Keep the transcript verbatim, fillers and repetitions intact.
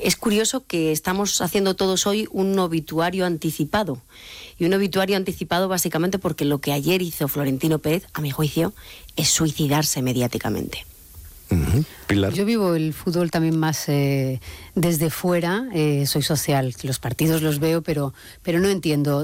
Es curioso que estamos haciendo todos hoy un obituario anticipado. Y un obituario anticipado básicamente porque lo que ayer hizo Florentino Pérez, a mi juicio, es suicidarse mediáticamente. Uh-huh. Pilar. Yo vivo el fútbol también más eh, desde fuera, eh, soy social, los partidos los veo, pero, pero no entiendo